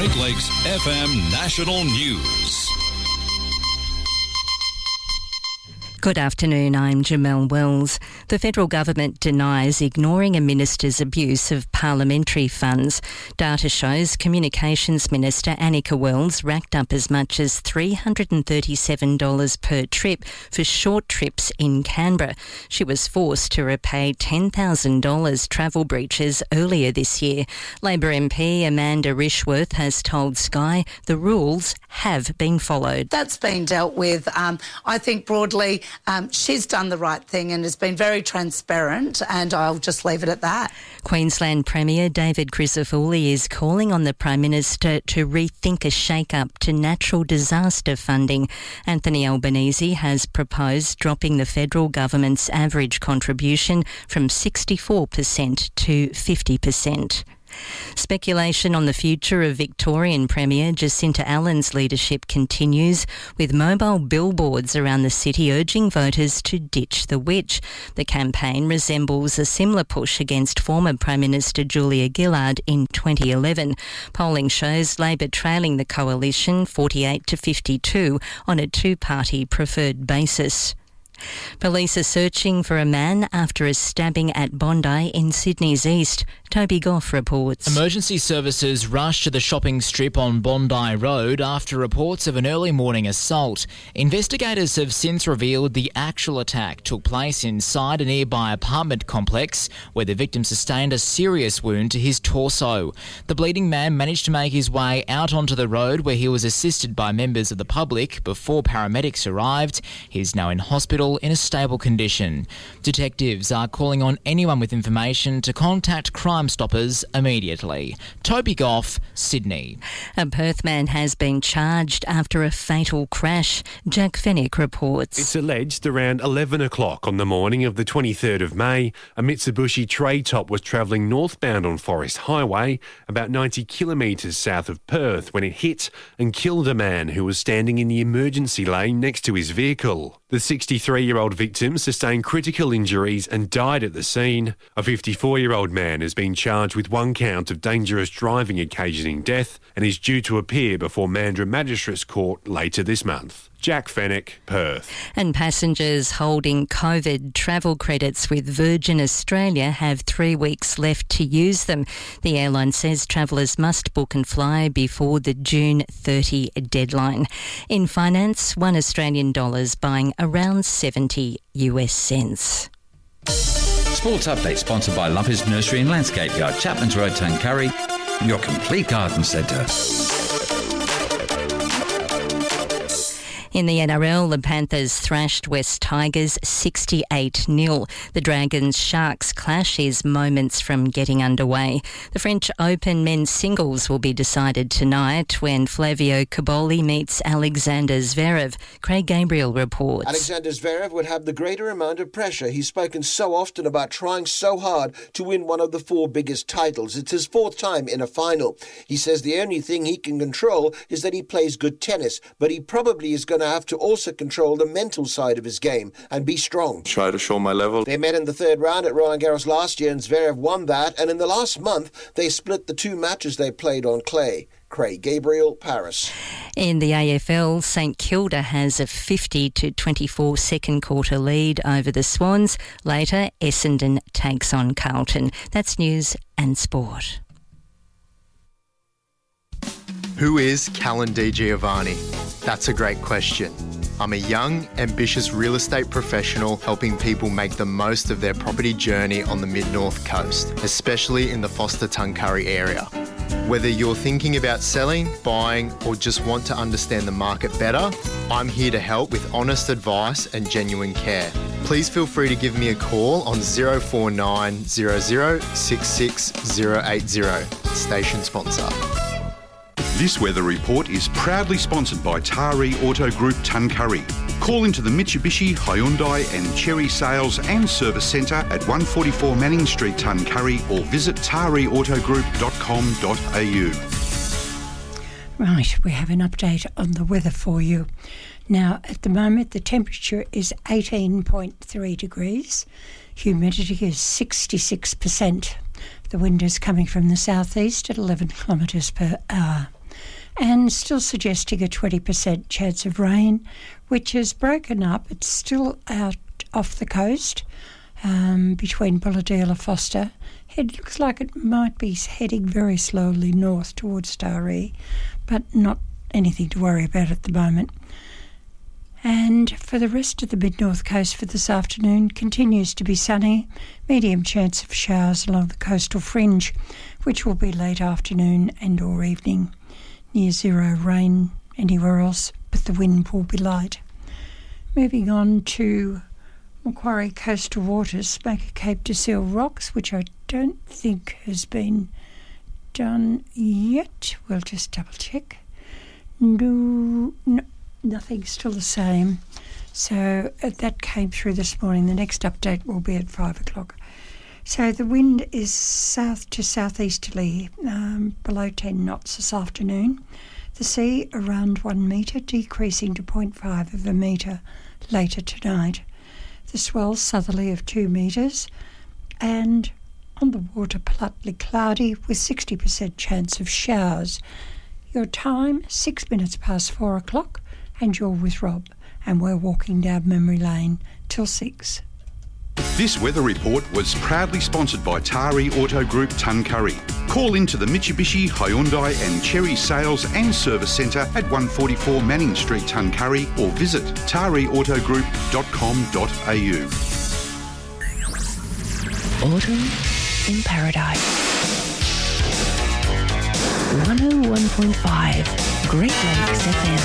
Great Lakes FM National News. Good afternoon, I'm Jamelle Wells. The federal government denies ignoring a minister's abuse of parliamentary funds. Data shows Communications Minister Anika Wells racked up as much as $337 per trip for short trips in Canberra. She was forced to repay $10,000 travel breaches earlier this year. Labor MP Amanda Rishworth has told Sky the rules have been followed. That's been dealt with. I think broadly she's done the right thing and has been very transparent, and I'll just leave it at that. Queensland Premier David Crisafulli is calling on the Prime Minister to rethink a shake-up to natural disaster funding. Anthony Albanese has proposed dropping the federal government's average contribution from 64% to 50%. Speculation on the future of Victorian Premier Jacinta Allen's leadership continues, with mobile billboards around the city urging voters to ditch the witch. The campaign resembles a similar push against former Prime Minister Julia Gillard in 2011. Polling shows Labor trailing the coalition 48 to 52 on a two-party preferred basis. Police are searching for a man after a stabbing at Bondi in Sydney's east. Toby Goff reports. Emergency services rushed to the shopping strip on Bondi Road after reports of an early morning assault. Investigators have since revealed the actual attack took place inside a nearby apartment complex where the victim sustained a serious wound to his torso. The bleeding man managed to make his way out onto the road where he was assisted by members of the public before paramedics arrived. He is now in hospital in a stable condition. Detectives are calling on anyone with information to contact Crime Stoppers immediately. Toby Goff, Sydney. A Perth man has been charged after a fatal crash. Jack Fennick reports. It's alleged around 11 o'clock on the morning of the 23rd of May, a Mitsubishi tray top was travelling northbound on Forest Highway, about 90 kilometres south of Perth, when it hit and killed a man who was standing in the emergency lane next to his vehicle. The 63-year-old victim sustained critical injuries and died at the scene. A 54-year-old man has been charged with one count of dangerous driving occasioning death and is due to appear before Mandurah Magistrates Court later this month. Jack Fennick, Perth. And passengers holding COVID travel credits with Virgin Australia have 3 weeks left to use them. The airline says travellers must book and fly before the June 30 deadline. In finance, $1 Australian buying around 70 US cents. Sports Update sponsored by Lumpers Nursery and Landscape Yard, Chapman's Road, Tuncurry, your complete garden centre. In the NRL, the Panthers thrashed West Tigers 68-0. The Dragons-Sharks clash is moments from getting underway. The French Open men's singles will be decided tonight when Flavio Cobolli meets Alexander Zverev. Craig Gabriel reports. Alexander Zverev would have the greater amount of pressure. He's spoken so often about trying so hard to win one of the 4 biggest titles. It's his 4th time in a final. He says the only thing he can control is that he plays good tennis, but he probably is going to have to also control the mental side of his game and be strong. Try to show my level. They met in the 3rd round at Roland Garros last year and Zverev won that, and in the last month they split the 2 matches they played on clay. Craig Gabriel, Paris. In the AFL, St Kilda has a 50-24 second quarter lead over the Swans. Later, Essendon takes on Carlton. That's news and sport. Who is Callan Di Giovanni? That's a great question. I'm a young, ambitious real estate professional helping people make the most of their property journey on the Mid-North Coast, especially in the Forster-Tuncurry area. Whether you're thinking about selling, buying, or just want to understand the market better, I'm here to help with honest advice and genuine care. Please feel free to give me a call on 049 00 66 080. Station sponsor. This weather report is proudly sponsored by Taree Auto Group Tuncurry. Call into the Mitsubishi, Hyundai and Chery Sales and Service Centre at 144 Manning Street, Tuncurry, or visit tareautogroup.com.au. Right, we have an update on the weather for you. Now, at the moment, the temperature is 18.3 degrees. Humidity is 66%. The wind is coming from the southeast at 11 kilometres per hour. and still suggesting a 20% chance of rain, which has broken up. It's still out off the coast between Bulladale and Foster. It looks like it might be heading very slowly north towards Taree, but not anything to worry about at the moment. And for the rest of the mid-north coast for this afternoon, continues to be sunny, medium chance of showers along the coastal fringe, which will be late afternoon and or evening. Near zero rain anywhere else, but the wind will be light. Moving on to Macquarie coastal waters, Smoky Cape to Seal Rocks, which I don't think has been done yet. We'll just double check. No, nothing's still the same. So that came through this morning. The next update will be at 5 o'clock. So the wind is south to southeasterly, below 10 knots this afternoon. The sea around 1 metre, decreasing to 0.5 of a metre later tonight. The swell southerly of 2 metres, and on the water partly cloudy with 60% chance of showers. Your time, 6 minutes past 4 o'clock, and you're with Rob, and we're walking down memory lane till 6. This weather report was proudly sponsored by Taree Auto Group Tuncurry. Call into the Mitsubishi, Hyundai and Cherry Sales and Service Centre at 144 Manning Street, Tuncurry, or visit tareeautogroup.com.au. Autumn in Paradise. 101.5 Great Lakes FM.